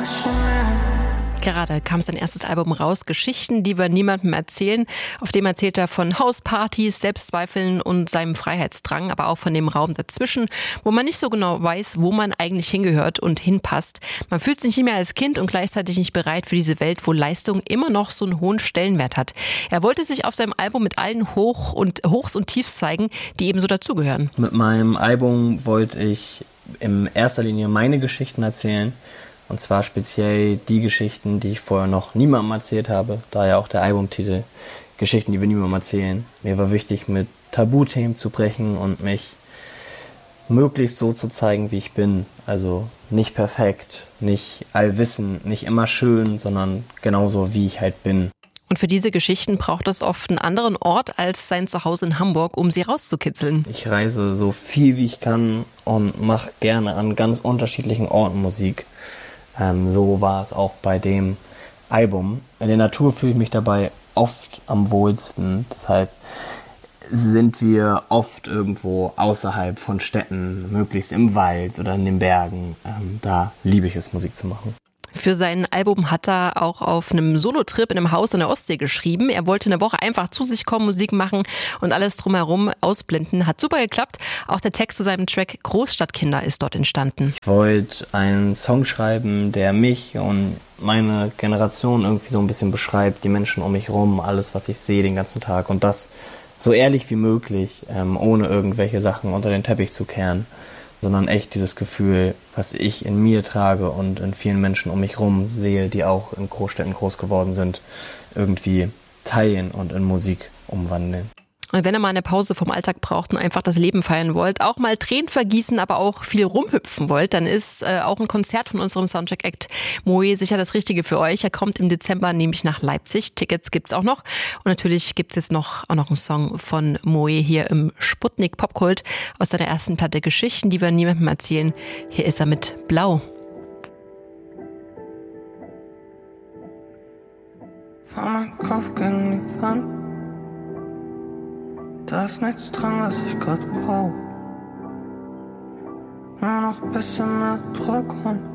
Gerade kam sein erstes Album raus, Geschichten, die wir niemandem erzählen. Auf dem erzählt er von Hauspartys, Selbstzweifeln und seinem Freiheitsdrang, aber auch von dem Raum dazwischen, wo man nicht so genau weiß, wo man eigentlich hingehört und hinpasst. Man fühlt sich nicht mehr als Kind und gleichzeitig nicht bereit für diese Welt, wo Leistung immer noch so einen hohen Stellenwert hat. Er wollte sich auf seinem Album mit allen Hochs und Tiefs zeigen, die eben so dazugehören. Mit meinem Album wollte ich in erster Linie meine Geschichten erzählen. Und zwar speziell die Geschichten, die ich vorher noch niemandem erzählt habe. Daher auch der Albumtitel Geschichten, die wir niemandem erzählen. Mir war wichtig, mit Tabuthemen zu brechen und mich möglichst so zu zeigen, wie ich bin. Also nicht perfekt, nicht allwissend, nicht immer schön, sondern genauso, wie ich halt bin. Und für diese Geschichten braucht es oft einen anderen Ort als sein Zuhause in Hamburg, um sie rauszukitzeln. Ich reise so viel, wie ich kann und mache gerne an ganz unterschiedlichen Orten Musik. So war es auch bei dem Album. In der Natur fühle ich mich dabei oft am wohlsten. Deshalb sind wir oft irgendwo außerhalb von Städten, möglichst im Wald oder in den Bergen. Da liebe ich es, Musik zu machen. Für sein Album hat er auch auf einem Solotrip in einem Haus in der Ostsee geschrieben. Er wollte eine Woche einfach zu sich kommen, Musik machen und alles drumherum ausblenden. Hat super geklappt. Auch der Text zu seinem Track Großstadtkinder ist dort entstanden. Ich wollte einen Song schreiben, der mich und meine Generation irgendwie so ein bisschen beschreibt, die Menschen um mich rum, alles, was ich sehe den ganzen Tag und das so ehrlich wie möglich, ohne irgendwelche Sachen unter den Teppich zu kehren, sondern echt dieses Gefühl, was ich in mir trage und in vielen Menschen um mich rum sehe, die auch in Großstädten groß geworden sind, irgendwie teilen und in Musik umwandeln. Und wenn ihr mal eine Pause vom Alltag braucht und einfach das Leben feiern wollt, auch mal Tränen vergießen, aber auch viel rumhüpfen wollt, dann ist auch ein Konzert von unserem Soundcheck-Act Moe sicher das Richtige für euch. Er kommt im Dezember nämlich nach Leipzig. Tickets gibt's auch noch. Und natürlich gibt's jetzt auch noch einen Song von Moe hier im Sputnik Popkult aus seiner ersten Platte Geschichten, die wir niemandem erzählen. Hier ist er mit Blau. Fahr mein Kopf gegen die Wand. Da ist nichts dran, was ich grad brauch. Nur noch bisschen mehr Druck und